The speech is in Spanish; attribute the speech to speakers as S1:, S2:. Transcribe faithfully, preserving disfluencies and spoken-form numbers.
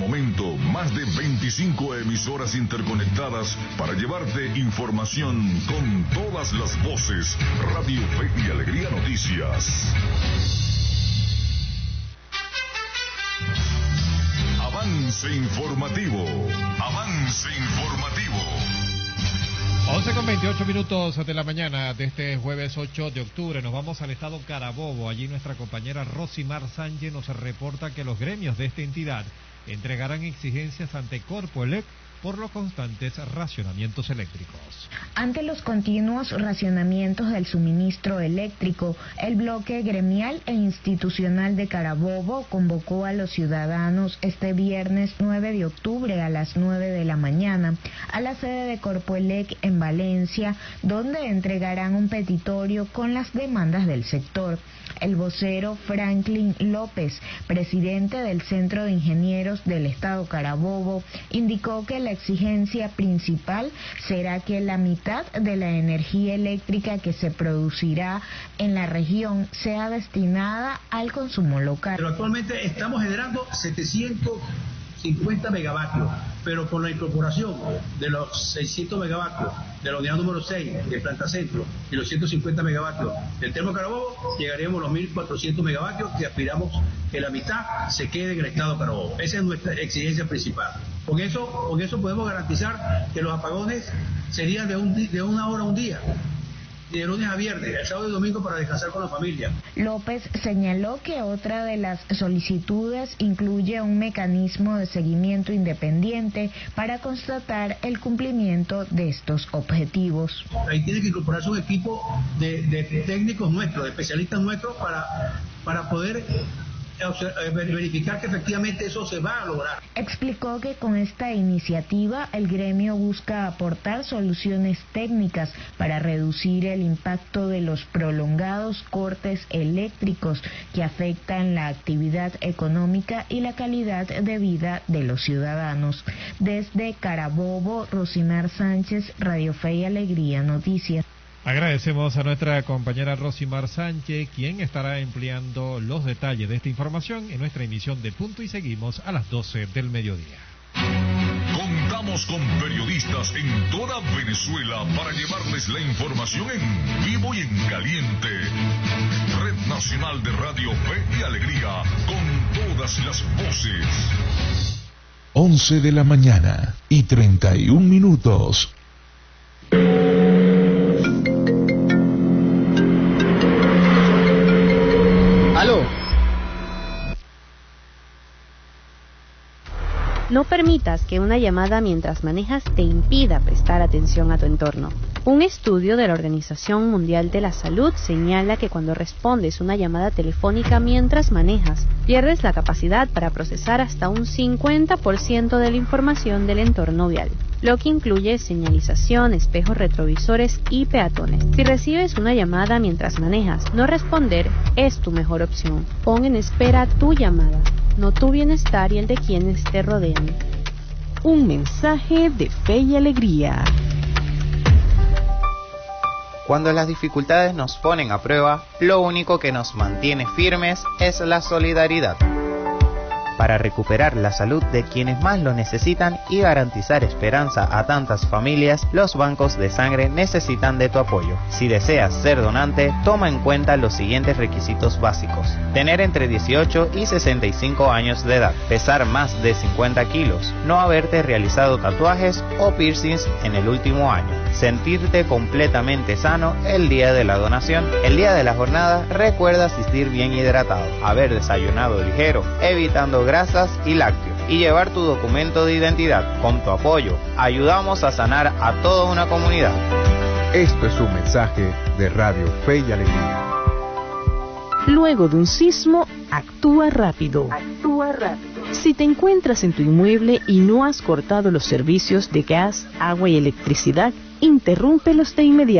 S1: momento, más de veinticinco emisoras interconectadas para llevarte información con todas las voces. Radio Fe y Alegría Noticias. Avance informativo. Avance informativo.
S2: once con veintiocho minutos de la mañana de este jueves ocho de octubre. Nos vamos al estado Carabobo. Allí nuestra compañera Rosimar Sánchez nos reporta que los gremios de esta entidad entregarán exigencias ante Corpoelec por los constantes racionamientos eléctricos.
S3: Ante los continuos racionamientos del suministro eléctrico, el bloque gremial e institucional de Carabobo convocó a los ciudadanos este viernes nueve de octubre a las nueve de la mañana a la sede de Corpoelec en Valencia, donde entregarán un petitorio con las demandas del sector. El vocero Franklin López, presidente del Centro de Ingenieros del Estado Carabobo, indicó que la exigencia principal será que la mitad de la energía eléctrica que se producirá en la región sea destinada al consumo local.
S4: Pero actualmente estamos generando setecientos cincuenta megavatios, pero con la incorporación de los seiscientos megavatios de la unidad número seis de Planta Centro y los ciento cincuenta megavatios del Termo Carabobo, llegaremos a los mil cuatrocientos megavatios que aspiramos que la mitad se quede en el estado Carabobo. Esa es nuestra exigencia principal. Con eso, con eso podemos garantizar que los apagones serían de, un, de una hora a un día, de lunes a viernes, el sábado y domingo para descansar con la familia.
S3: López señaló que otra de las solicitudes incluye un mecanismo de seguimiento independiente para constatar el cumplimiento de estos objetivos.
S4: Ahí tiene que incorporarse un equipo de, de técnicos nuestros, de especialistas nuestros para, para poder verificar que efectivamente eso se va a lograr.
S3: Explicó que con esta iniciativa el gremio busca aportar soluciones técnicas para reducir el impacto de los prolongados cortes eléctricos que afectan la actividad económica y la calidad de vida de los ciudadanos. Desde Carabobo, Rosimar Sánchez, Radio Fe y Alegría Noticias.
S2: Agradecemos a nuestra compañera Rosimar Sánchez, quien estará empleando los detalles de esta información en nuestra emisión de Punto y Seguimos a las doce del mediodía.
S1: Contamos con periodistas en toda Venezuela para llevarles la información en vivo y en caliente. Red Nacional de Radio Fe y Alegría, con todas las voces.
S5: once de la mañana y treinta y un minutos.
S6: ¿Aló?
S7: No permitas que una llamada mientras manejas te impida prestar atención a tu entorno. Un estudio de la Organización Mundial de la Salud señala que cuando respondes una llamada telefónica mientras manejas, pierdes la capacidad para procesar hasta un cincuenta por ciento de la información del entorno vial, lo que incluye señalización, espejos retrovisores y peatones. Si recibes una llamada mientras manejas, no responder es tu mejor opción. Pon en espera tu llamada, no tu bienestar y el de quienes te rodean.
S8: Un mensaje de Fe y Alegría.
S6: Cuando las dificultades nos ponen a prueba, lo único que nos mantiene firmes es la solidaridad. Para recuperar la salud de quienes más lo necesitan y garantizar esperanza a tantas familias, los bancos de sangre necesitan de tu apoyo. Si deseas ser donante, toma en cuenta los siguientes requisitos básicos: tener entre dieciocho y sesenta y cinco años de edad, pesar más de cincuenta kilos, no haberte realizado tatuajes o piercings en el último año, sentirte completamente sano el día de la donación. El día de la jornada, recuerda asistir bien hidratado, haber desayunado ligero, evitando grasas y lácteos, y llevar tu documento de identidad. Con tu apoyo, ayudamos a sanar a toda una comunidad.
S9: Esto es un mensaje de Radio Fe y Alegría.
S8: Luego de un sismo, actúa rápido.
S7: Actúa rápido.
S8: Si te encuentras en tu inmueble y no has cortado los servicios de gas, agua y electricidad, interrúmpelos de inmediato.